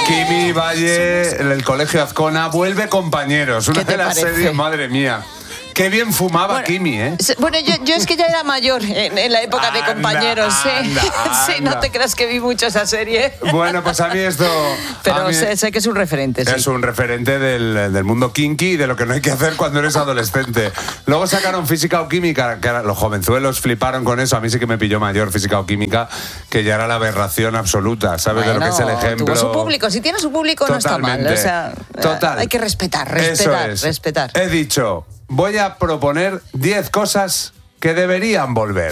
Kimi, Valle, el Colegio Azcona, vuelve Compañeros, una de las series, madre mía. Qué bien fumaba Kimi, ¿eh? Bueno, yo es que ya era mayor en la época de Compañeros, anda. Sí, no te creas que vi mucho esa serie. Bueno, pues a mí esto... Pero sé que es un referente, sí. Es un referente del mundo kinky y de lo que no hay que hacer cuando eres adolescente. Luego sacaron Física o Química, que los jovenzuelos fliparon con eso. A mí sí que me pilló mayor Física o Química, que ya era la aberración absoluta, ¿sabes? Bueno, de lo que es el ejemplo. Tuvo su público. Si tiene su público, Totalmente. no está mal. O sea, hay que respetar. He dicho... Voy a proponer 10 cosas que deberían volver.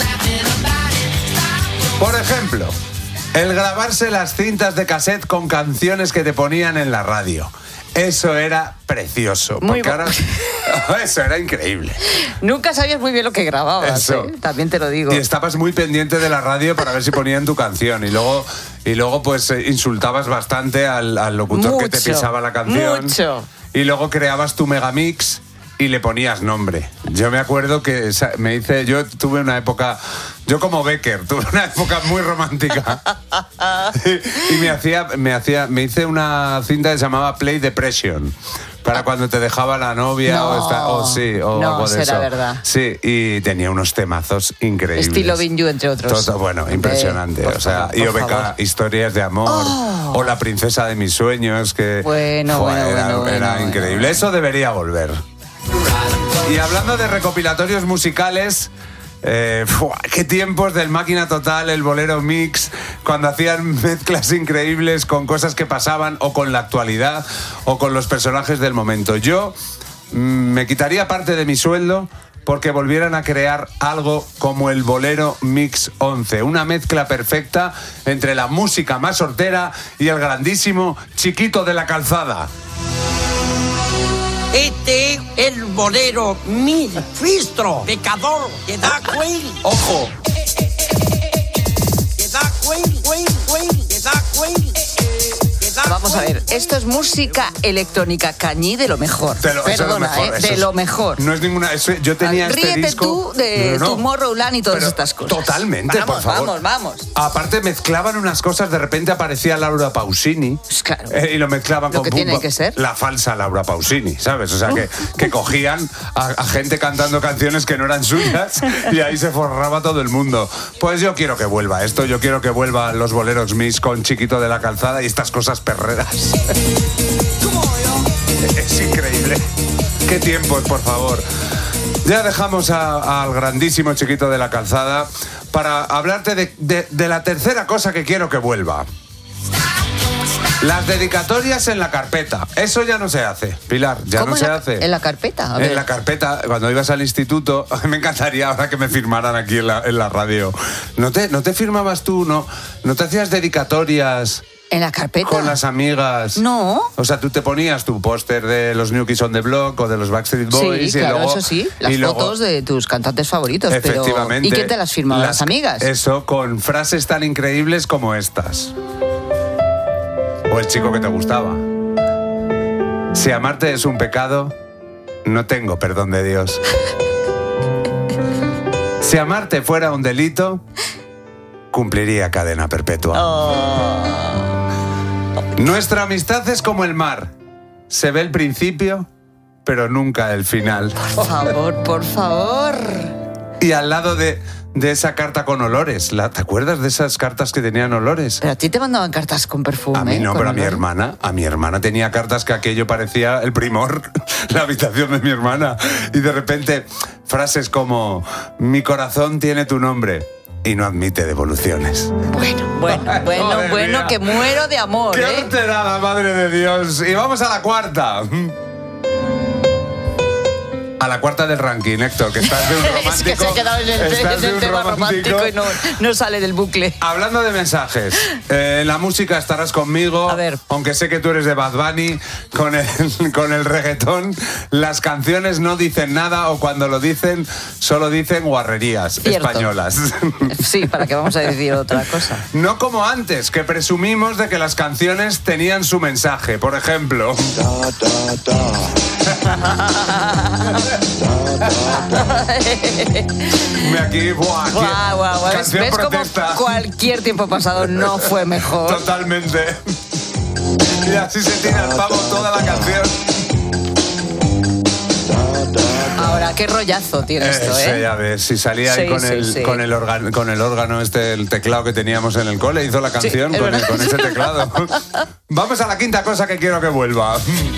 Por ejemplo, el grabarse las cintas de cassette con canciones que te ponían en la radio. Eso era precioso. Eso era increíble. Nunca sabías muy bien lo que grababas, ¿eh? También te lo digo. Y estabas muy pendiente de la radio para ver si ponían tu canción. Y luego pues insultabas bastante al locutor que te pisaba la canción. Y luego creabas tu megamix y le ponías nombre. Yo me acuerdo que yo tuve una época, yo como Becker, tuve una época muy romántica. y me hice una cinta que se llamaba Play Depression. Para cuando te dejaba la novia o algo de eso. Verdad. Sí, y tenía unos temazos increíbles. Estilo Loving You, entre otros. Bueno, impresionante. IOBK, Historias de Amor, o La Princesa de Mis Sueños, que era increíble. Eso debería volver. Y hablando de recopilatorios musicales, qué tiempos del Máquina Total, el Bolero Mix, cuando hacían mezclas increíbles con cosas que pasaban o con la actualidad o con los personajes del momento. Yo me quitaría parte de mi sueldo porque volvieran a crear algo como el Bolero Mix 11, una mezcla perfecta entre la música más hortera y el grandísimo Chiquito de la Calzada. Este es el bolero mil fristro, pecador, que da cuel. ¡Ojo! Que da cuel, que da cuel. Vamos a ver, esto es música electrónica cañí de lo mejor. De lo mejor. No es ninguna... yo tenía este disco... Ríete tú de Tomorrowland y todas estas cosas. Totalmente, por favor. Vamos. Aparte mezclaban unas cosas, de repente aparecía Laura Pausini. Pues claro. Y lo mezclaban con... que tiene que ser. La falsa Laura Pausini, ¿sabes? O sea, que cogían a gente cantando canciones que no eran suyas y ahí se forraba todo el mundo. Pues yo quiero que vuelva esto, yo quiero que vuelvan los boleros mix con Chiquito de la Calzada y estas cosas perreras. Es increíble. Qué tiempos, por favor. Ya dejamos al grandísimo Chiquito de la Calzada para hablarte de la tercera cosa que quiero que vuelva. Las dedicatorias en la carpeta. Eso ya no se hace, Pilar, ya no se hace. ¿En la carpeta? En la carpeta, cuando ibas al instituto, me encantaría ahora que me firmaran aquí en la radio. ¿No te firmabas tú? ¿No te hacías dedicatorias? ¿En la carpeta? Con las amigas. No. O sea, tú te ponías tu póster de los New Kids on the Block o de los Backstreet Boys. Sí, y claro, luego, eso sí. Las fotos de tus cantantes favoritos. Efectivamente. ¿Y quién te las firmaba? ¿Las amigas? Eso, con frases tan increíbles como estas. O el chico que te gustaba. Si amarte es un pecado, no tengo perdón de Dios. Si amarte fuera un delito, cumpliría cadena perpetua. Nuestra amistad es como el mar. Se ve el principio, pero nunca el final. Por favor. Y al lado de esa carta con olores, ¿te acuerdas de esas cartas que tenían olores? Pero a ti te mandaban cartas con perfume. A mí no, pero a mi hermana tenía cartas que aquello parecía el Primor, la habitación de mi hermana. Y de repente, frases como: mi corazón tiene tu nombre y no admite devoluciones. Bueno, que muero de amor. ¡Qué alterada, madre de Dios! Y vamos a la cuarta. A la cuarta del ranking, Héctor, que estás de un romántico. Es que se ha quedado en el tema romántico y no sale del bucle. Hablando de mensajes, la música estarás conmigo. A ver. Aunque sé que tú eres de Bad Bunny, con el reggaetón, las canciones no dicen nada, o cuando lo dicen, solo dicen guarrerías españolas. Sí, ¿para qué vamos a decir otra cosa? No como antes, que presumimos de que las canciones tenían su mensaje. Por ejemplo... ¿Ves cómo cualquier tiempo pasado no fue mejor? Totalmente. Y así se tira el pavo toda la canción. Ahora, qué rollazo tiene esto, ¿eh? Ya ves, si salía ahí con el órgano el teclado que teníamos en el cole, hizo la canción con ese teclado. Vamos a la quinta cosa que quiero que vuelva.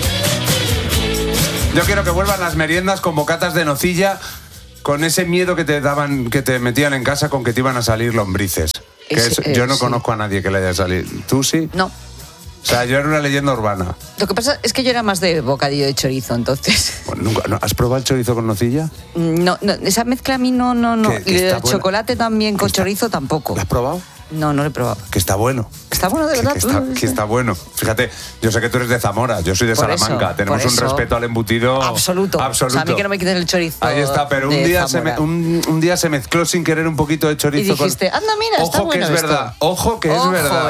Yo quiero que vuelvan las meriendas con bocatas de nocilla, con ese miedo que te daban, que te metían en casa con que te iban a salir lombrices. Yo no conozco a nadie que le haya salido. ¿Tú sí? No. O sea, yo era una leyenda urbana. Lo que pasa es que yo era más de bocadillo de chorizo, entonces. Bueno, ¿has probado el chorizo con nocilla? No, esa mezcla a mí no. Y el chocolate también con chorizo tampoco. ¿Lo has probado? No lo he probado. Que está bueno. Está bueno, de verdad. Que está bueno. Fíjate, yo sé que tú eres de Zamora, yo soy de Salamanca. Tenemos un respeto al embutido absoluto. O sea, a mí que no me quiten el chorizo. Ahí está, pero un día se mezcló sin querer un poquito de chorizo. Y dijiste, anda, mira, está bueno esto. Ojo que es verdad.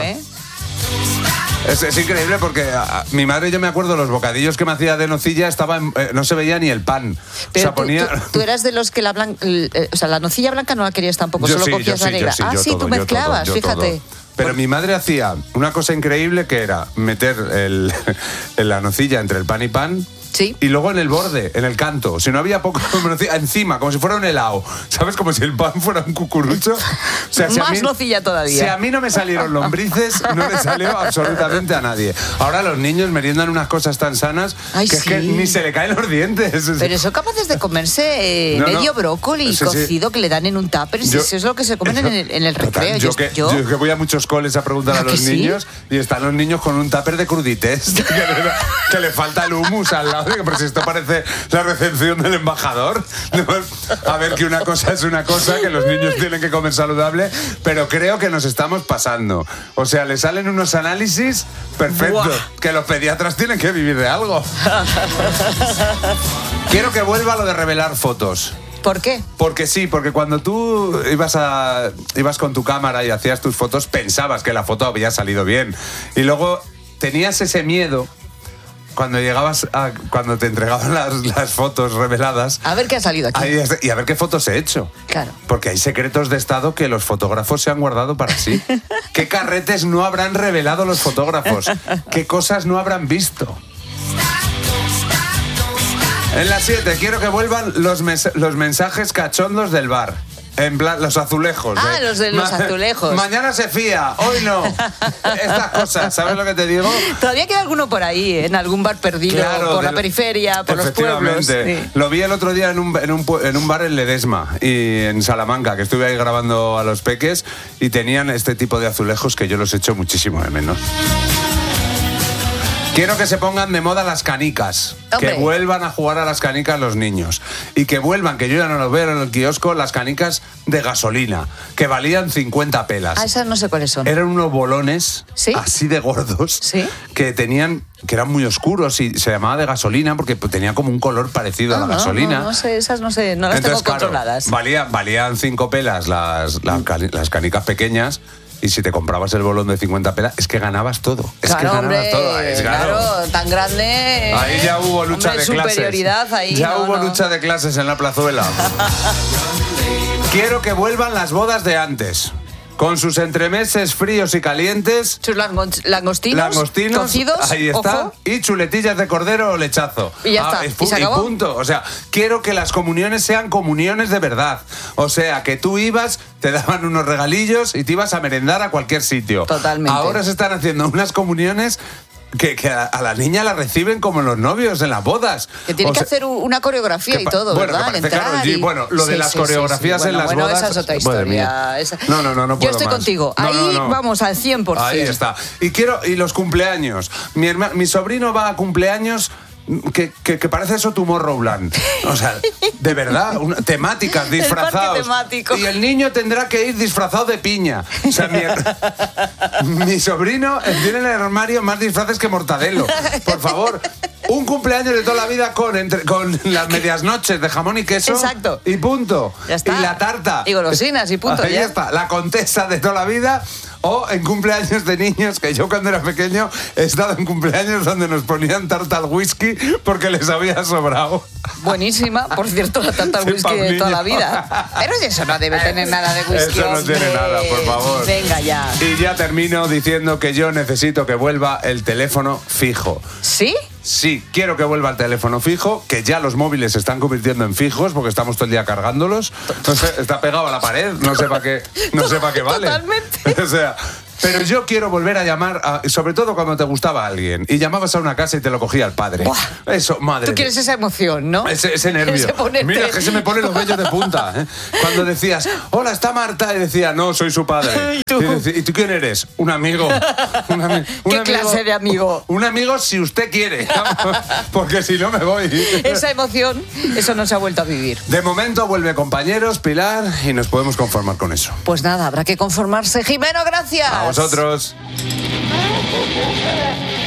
Es increíble porque mi madre, yo me acuerdo, los bocadillos que me hacía de nocilla no se veía ni el pan. Pero o sea, tú eras de los que la nocilla blanca no la querías tampoco, solo cogías la negra. Tú mezclabas, fíjate. Pero mi madre hacía una cosa increíble que era meter la nocilla entre el pan y pan. Sí. Y luego en el borde, en el canto. Si no había poco, encima, como si fuera un helado. ¿Sabes? Como si el pan fuera un cucurucho. O sea, más nocilla todavía. Si a mí no me salieron lombrices, no le salió absolutamente a nadie. Ahora los niños meriendan unas cosas tan sanas que ni se le caen los dientes. Pero son capaces de comerse medio brócoli cocido que le dan en un tupper. Eso es lo que se comen en el recreo. Yo que voy a muchos coles a preguntar a los niños y están los niños con un tupper de crudités que le falta el hummus al lado. Pero si esto parece la recepción del embajador. A ver, que una cosa es una cosa, que los niños tienen que comer saludable, pero creo que nos estamos pasando. O sea, le salen unos análisis perfectos. ¡Buah! Que los pediatras tienen que vivir de algo. Quiero que vuelva lo de revelar fotos. ¿Por qué? Porque sí, porque cuando tú ibas con tu cámara y hacías tus fotos, pensabas que la foto había salido bien. Y luego tenías ese miedo cuando cuando te entregaban las fotos reveladas. A ver qué ha salido aquí. Y a ver qué fotos he hecho. Claro. Porque hay secretos de Estado que los fotógrafos se han guardado para sí. ¿Qué carretes no habrán revelado los fotógrafos? ¿Qué cosas no habrán visto? En la 7, quiero que vuelvan los mensajes cachondos del bar. En plan, los azulejos. Los de los azulejos. Mañana se fía, hoy no. Estas cosas, ¿sabes lo que te digo? Todavía queda alguno por ahí, en algún bar perdido, por la periferia, por los pueblos. Sí. Lo vi el otro día en un bar en Ledesma y en Salamanca, que estuve ahí grabando a los peques y tenían este tipo de azulejos que yo los echo muchísimo de menos. Quiero que se pongan de moda las canicas. ¡Hombre! Que vuelvan a jugar a las canicas los niños. Y que vuelvan, que yo ya no los veo en el kiosco, las canicas de gasolina, que valían 50 pelas. Esas no sé cuáles son. Eran unos bolones, ¿sí?, así de gordos, ¿sí?, que eran muy oscuros y se llamaba de gasolina porque tenía como un color parecido a la gasolina. No sé, esas no sé, no las tengo controladas. Valían 5 pelas las canicas pequeñas. Y si te comprabas el bolón de 50 pelas, es que ganabas todo. Claro, tan grande. Ahí ya hubo lucha de clases. Ahí, hubo lucha de clases en la plazuela. Quiero que vuelvan las bodas de antes. Con sus entremeses fríos y calientes. Sus langostinos cocidos. Ahí está. Ojo. Y chuletillas de cordero o lechazo. Y ya está. ¿Y se acabó? Punto. O sea, quiero que las comuniones sean comuniones de verdad. O sea, que tú ibas, te daban unos regalillos y te ibas a merendar a cualquier sitio. Totalmente. Ahora se están haciendo unas comuniones que a la niña la reciben como los novios en las bodas. Que tiene que hacer una coreografía y todo, ¿verdad? Lo de las coreografías en las bodas. Esa es otra historia. No puedo. Yo estoy contigo. Ahí vamos al 100%. Ahí está. Y los cumpleaños. Mi sobrino va a cumpleaños que parece eso Tomorrowland. O sea, de verdad, temáticas, disfrazados. El parque temático. Y el niño tendrá que ir disfrazado de piña. O sea, mi sobrino tiene en el armario más disfraces que Mortadelo. Por favor, un cumpleaños de toda la vida con las medias noches de jamón y queso. Exacto. Y punto. Ya está. Y la tarta. Y golosinas y punto. Ahí ya está. La contesa de toda la vida. O en cumpleaños de niños, que yo cuando era pequeño he estado en cumpleaños donde nos ponían tarta al whisky porque les había sobrado. Buenísima, por cierto, la tarta al whisky de toda la vida. Pero eso no debe tener nada de whisky. Eso no tiene nada, por favor. Venga ya. Y ya termino diciendo que yo necesito que vuelva el teléfono fijo. ¿Sí? Sí, quiero que vuelva el teléfono fijo, que ya los móviles se están convirtiendo en fijos porque estamos todo el día cargándolos. Entonces, está pegado a la pared, no sé para qué vale. Totalmente. O sea, pero yo quiero volver a llamar, sobre todo cuando te gustaba alguien y llamabas a una casa y te lo cogía el padre. Buah. Eso, madre. Tú quieres esa emoción, ¿no? Ese nervio. Mira, que se me ponen los vellos de punta. ¿Eh? Cuando decías, hola, está Marta, y decía, no, soy su padre. ¿Y tú quién eres? Un amigo. ¿Qué clase de amigo? Un amigo si usted quiere, porque si no me voy. Esa emoción, eso no se ha vuelto a vivir. De momento vuelve compañeros, Pilar, y nos podemos conformar con eso. Pues nada, habrá que conformarse. Jimeno, gracias. A vosotros.